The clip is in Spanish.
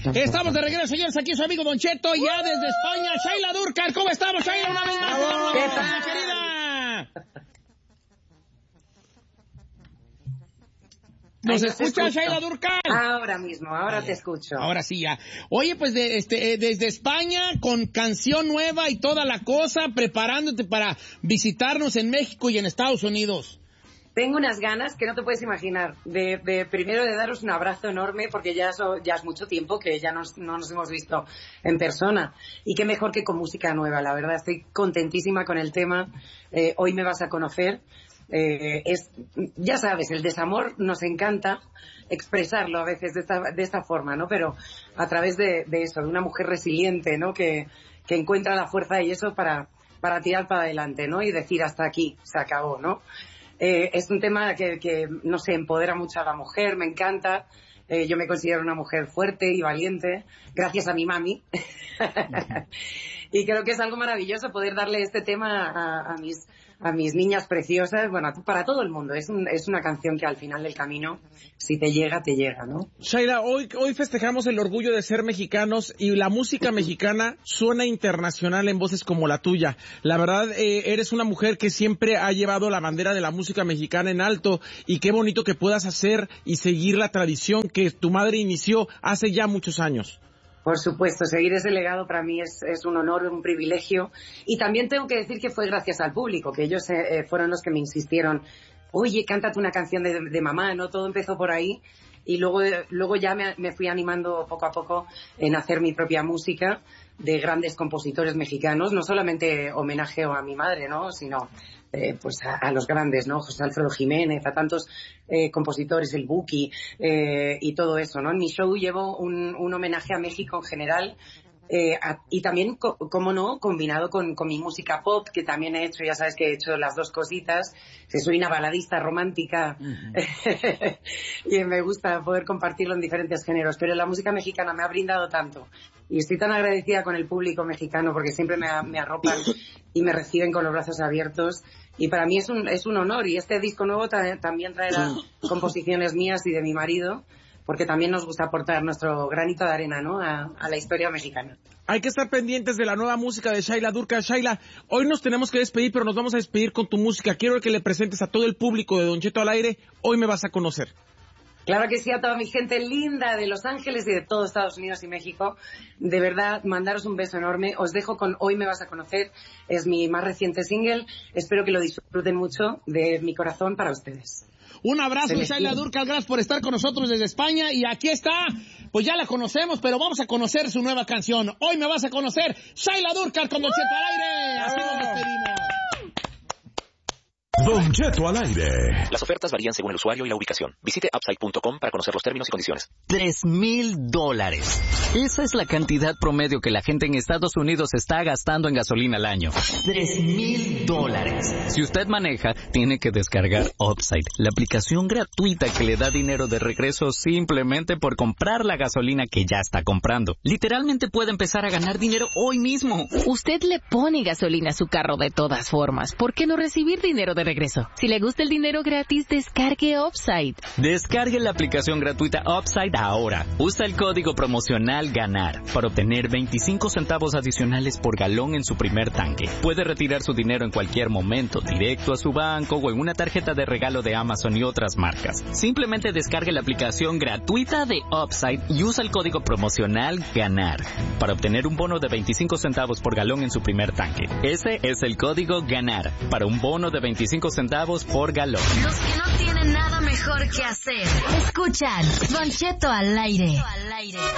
Estamos de regreso, señores, aquí su amigo Don Cheto, ya desde España, Shaila Durkal. ¿Cómo estamos, Shaila? Una vez más, ¿Qué tal, querida? ¿Nos escucha, Shaila Durkal? Ahora mismo, ahora te escucho. Ahora sí, ya. Oye, pues desde España, con canción nueva y toda la cosa, preparándote para visitarnos en México y en Estados Unidos. Tengo unas ganas que no te puedes imaginar, primero de daros un abrazo enorme, porque ya es mucho tiempo que ya no nos hemos visto en persona. Y qué mejor que con música nueva, la verdad. Estoy contentísima con el tema. Hoy me vas a conocer. Ya sabes, el desamor nos encanta expresarlo a veces de esta forma, ¿no? Pero a través de eso, de una mujer resiliente, ¿no? Que encuentra la fuerza y eso para tirar para adelante, ¿no? Y decir hasta aquí, se acabó, ¿no? Es un tema que, no sé, empodera mucho a la mujer, me encanta. Yo me considero una mujer fuerte y valiente, gracias a mi mami. Y creo que es algo maravilloso poder darle este tema a mis niñas preciosas, bueno, para todo el mundo. Es una canción que al final del camino, si te llega, ¿no? Shaila, hoy festejamos el orgullo de ser mexicanos y la música mexicana suena internacional en voces como la tuya. La verdad, eres una mujer que siempre ha llevado la bandera de la música mexicana en alto, y qué bonito que puedas hacer y seguir la tradición que tu madre inició hace ya muchos años. Por supuesto, seguir ese legado para mí es un honor, un privilegio. Y también tengo que decir que fue gracias al público, que ellos fueron los que me insistieron. Oye, cántate una canción de mamá, ¿no? Todo empezó por ahí. Y luego ya me fui animando poco a poco en hacer mi propia música de grandes compositores mexicanos. No solamente homenaje a mi madre, ¿no? Sino pues a los grandes, ¿no? José Alfredo Jiménez, a tantos compositores, el Buki, y todo eso, ¿no? En mi show llevo un homenaje a México en general, y también, cómo no, combinado con mi música pop, que también he hecho, ya sabes que he hecho las dos cositas, que soy una baladista romántica, y me gusta poder compartirlo en diferentes géneros, pero la música mexicana me ha brindado tanto, y estoy tan agradecida con el público mexicano, porque siempre me arropan y me reciben con los brazos abiertos, y para mí es un honor. Y este disco nuevo también traerá composiciones mías y de mi marido, porque también nos gusta aportar nuestro granito de arena, ¿no? a la historia mexicana. Hay que estar pendientes de la nueva música de Shaila Durkal. Shaila, hoy nos tenemos que despedir, pero nos vamos a despedir con tu música. Quiero que le presentes a todo el público de Don Cheto al aire. Hoy me vas a conocer. Claro que sí, a toda mi gente linda de Los Ángeles y de todo Estados Unidos y México. De verdad, mandaros un beso enorme. Os dejo con Hoy me vas a conocer. Es mi más reciente single. Espero que lo disfruten mucho, de mi corazón para ustedes. Un abrazo, Shaila Durkal, gracias por estar con nosotros desde España. Y aquí está, pues ya la conocemos, pero vamos a conocer su nueva canción. Hoy me vas a conocer, Shaila Durkal con Don Cheto al aire. Así nos despedimos. Don Cheto al aire. Las ofertas varían según el usuario y la ubicación. Visite Upside.com para conocer los términos y condiciones. $3,000. Esa es la cantidad promedio que la gente en Estados Unidos está gastando en gasolina al año. $3,000. Si usted maneja, tiene que descargar Upside, la aplicación gratuita que le da dinero de regreso simplemente por comprar la gasolina que ya está comprando. Literalmente puede empezar a ganar dinero hoy mismo. Usted le pone gasolina a su carro de todas formas. ¿Por qué no recibir dinero de regreso? Si le gusta el dinero gratis, descargue Upside. Descargue la aplicación gratuita Upside ahora. Usa el código promocional GANAR para obtener 25 centavos adicionales por galón en su primer tanque. Puede retirar su dinero en cualquier momento, directo a su banco o en una tarjeta de regalo de Amazon y otras marcas. Simplemente descargue la aplicación gratuita de Upside y usa el código promocional GANAR para obtener un bono de 25 centavos por galón en su primer tanque. Ese es el código GANAR para un bono de 25 centavos por galón. Los que no tienen nada mejor que hacer, escuchan Don Cheto al aire.